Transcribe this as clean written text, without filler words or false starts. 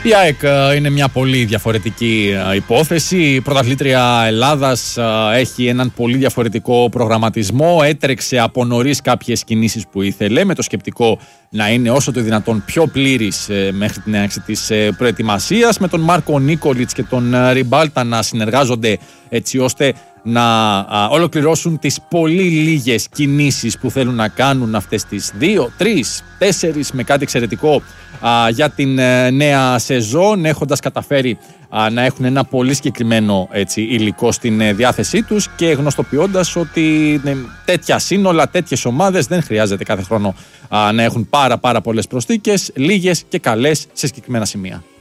Η ΑΕΚ είναι μια πολύ διαφορετική υπόθεση. Η πρωταθλήτρια Ελλάδας έχει έναν πολύ διαφορετικό προγραμματισμό. Έτρεξε από νωρίς κάποιες κινήσεις που ήθελε, με το σκεπτικό να είναι όσο το δυνατόν πιο πλήρης μέχρι την έναρξη της προετοιμασίας, με τον Μάρκο Νίκολιτς και τον Ριμπάλτα να συνεργάζονται έτσι ώστε να ολοκληρώσουν τις πολύ λίγες κινήσεις που θέλουν να κάνουν αυτές τις 2, 3, 4 με κάτι εξαιρετικό για την νέα σεζόν, έχοντας καταφέρει να έχουν ένα πολύ συγκεκριμένο υλικό στην διάθεσή τους και γνωστοποιώντας ότι τέτοια σύνολα, τέτοιες ομάδες δεν χρειάζεται κάθε χρόνο να έχουν πάρα πολλές προσθήκες, λίγες και καλές σε συγκεκριμένα σημεία.